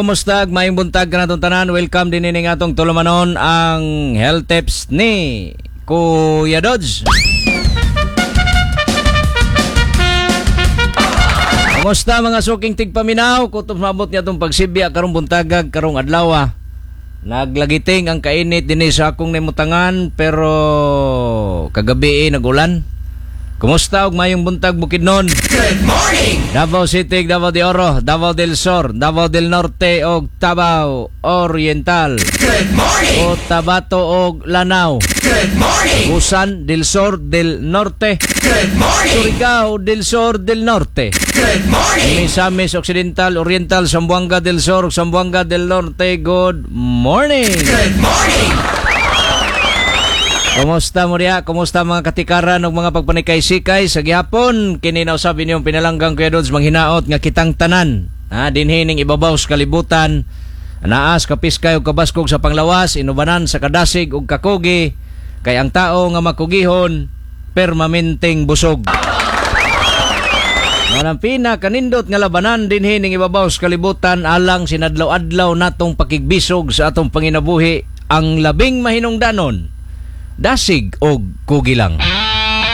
Kumusta? Mayong buntag ka natong tanan. Welcome din ini nga atong tulumanon ang health tips ni Kuya Dodge. Kumusta mga suking tigpaminaw? Kutob mabot niya itong pagsibya karong buntagag, karong adlaw. Naglagiting ang kainit din sa akong nimutangan pero kagabi nagulan. Kumusta og mayong buntag Bukidnon? Good morning! Davao City, Davao de Oro, Davao del Sur, Davao del Norte og Davao Oriental. Good morning! Cotabato og Lanao. Good morning! Busan del Sur del Norte. Good morning! Surigao del Sur del Norte. Good morning! Misamis Occidental, Oriental, Zamboanga del Sur, Zamboanga del Norte. Good morning! Good morning! Kumusta mo riya? Kumusta mga katikaran ug mga pagpanikay-sikay sa gihapon? Kini na usab inyong pinalanggang Kuya Dodge manghinaot nga kitang tanan. Dinhi ning ibabaw sa kalibutan. Naas kapiskay ug kabaskog sa panglawas, inubanan sa kadasig ug kakugi. Kay ang tao nga makugihon permanenteng busog. Manang pinaka-nindot nga labanan dinhi ning ibabaw sa kalibutan alang sinadlaw-adlaw natong pakigbisog sa atong panginabuhi ang labing mahinungdanon. Dasig og kugi lang.